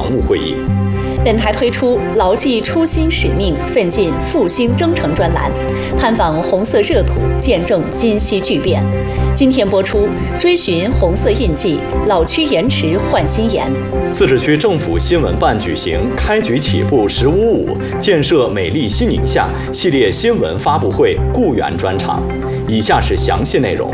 常务会议。 本台推出“牢记初心使命，奋进复兴征程”专栏，探访红色热土，见证今昔巨变。今天播出“追寻红色印记，老区延迟焕新颜”。 自治区政府新闻办举行“开局起步1055，建设美丽新宁夏”系列新闻发布会雇员专场。以下是详细内容。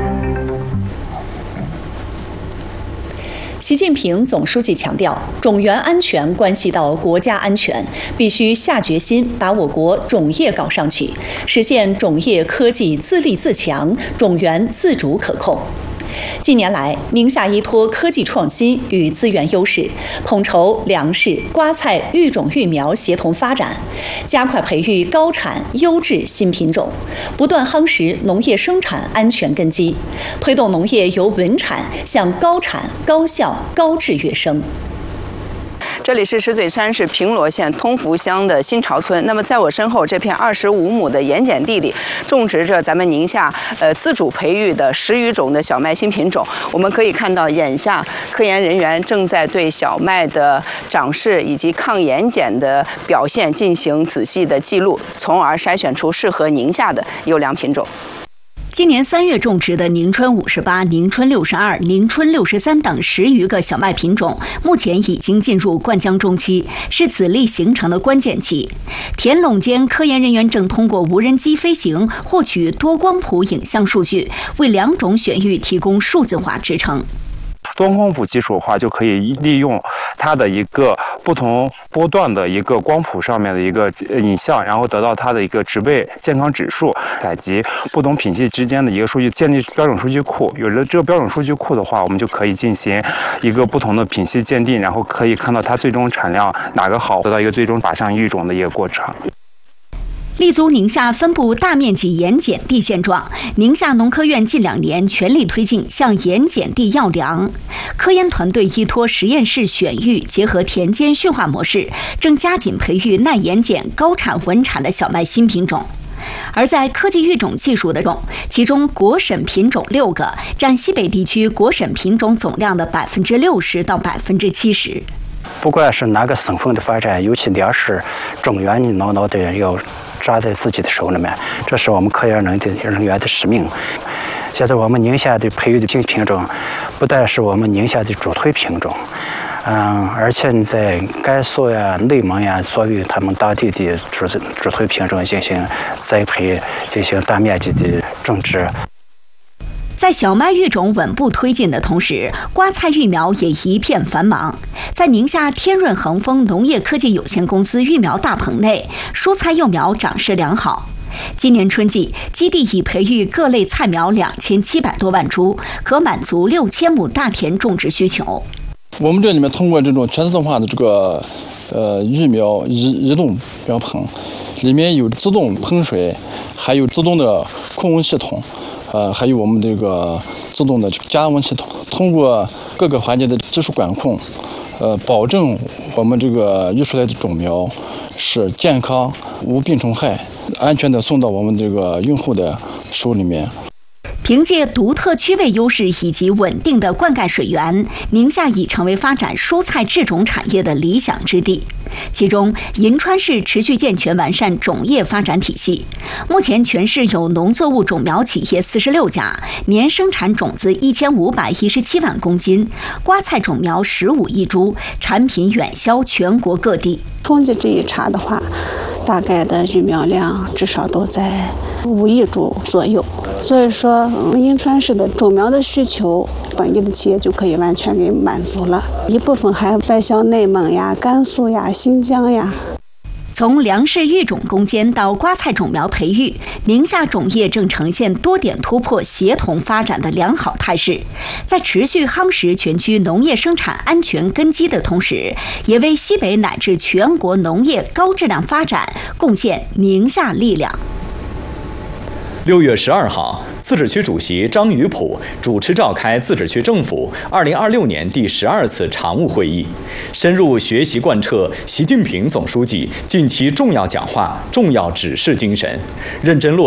习近平总书记强调，种源安全关系到国家安全，必须下决心把我国种业搞上去，实现种业科技自立自强，种源自主可控。近年来，宁夏依托科技创新与资源优势，统筹粮食、瓜菜、育种育苗协同发展，加快培育高产优质新品种，不断夯实农业生产安全根基，推动农业由稳产向高产、高效、高质跃升。 这里是石嘴山市平罗县通福乡的新潮村。那么在我身后这片25亩的盐碱地里，种植着咱们宁夏自主培育的10余种的小麦新品种。我们可以看到，眼下科研人员正在对小麦的长势以及抗盐碱的表现进行仔细的记录，从而筛选出适合宁夏的优良品种。 今年3月种植的宁春58、宁春62、宁春63等10余个小麦品种，目前已经进入灌浆中期，是籽粒形成的关键期。田垄间，科研人员正通过无人机飞行获取多光谱影像数据，为2种选育提供数字化支撑。 多光谱技术的话，就可以利用它的一个不同波段的一个光谱上面的一个影像，然后得到它的一个植被健康指数，采集不同品系之间的一个数据，建立标准数据库。有了这个标准数据库的话，我们就可以进行一个不同的品系鉴定，然后可以看到它最终产量哪个好，得到一个最终靶向育种的一个过程。 立足宁夏分布大面积盐碱地现状，宁夏农科院近2年全力推进向盐碱地要粮。科研团队依托实验室选育，结合田间驯化模式，正加紧培育耐盐碱、高产稳产的小麦新品种。而在科技育种技术的中，其中国审品种6个，占西北地区国审品种总量的60%到70%。 不管是哪个省份的发展，尤其粮食种源，你牢牢的要抓在自己的手里面，这是我们科研人员的使命。现在我们宁夏的培育的新品种，不但是我们宁夏的主推品种，而且你在甘肃呀、内蒙呀，作为他们当地的主推品种进行栽培，进行大面积的种植。 在小麦育种稳步推进的同时，瓜菜育苗也一片繁忙。在宁夏天润恒丰农业科技有限公司育苗大棚内，蔬菜幼苗长势良好。今年春季，基地已培育各类菜苗2700多万株，可满足6000亩大田种植需求。 我们这里面通过这种全自动化的这个育苗移动苗棚，里面有自动喷水，还有自动的控温系统。还有我们这个自动的加温系统，通过各个环节的技术管控，保证我们这个育出来的种苗是健康、无病虫害、安全的送到我们这个用户的手里面。 凭借独特区位优势以及稳定的灌溉水源，宁夏已成为发展蔬菜制种产业的理想之地。其中，银川市持续健全完善种业发展体系。目前，全市有农作物种苗企业46家，年生产种子1517万公斤，瓜菜种苗15亿株，产品远销全国各地。 统计这一茬的话，大概的育苗量至少都在5亿株左右。所以说，银川市的种苗的需求，本地的企业就可以完全给满足了。一部分还外销内蒙呀、甘肃呀、新疆呀。 从粮食育种攻坚到瓜菜种苗培育，宁夏种业正呈现多点突破、协同发展的良好态势。在持续夯实全区农业生产安全根基的同时，也为西北乃至全国农业高质量发展贡献宁夏力量。 6月12号，自治区主席张宇普主持召开自治区政府2026年第12次常务会议，深入学习贯彻习近平总书记近期重要讲话、重要指示精神，认真落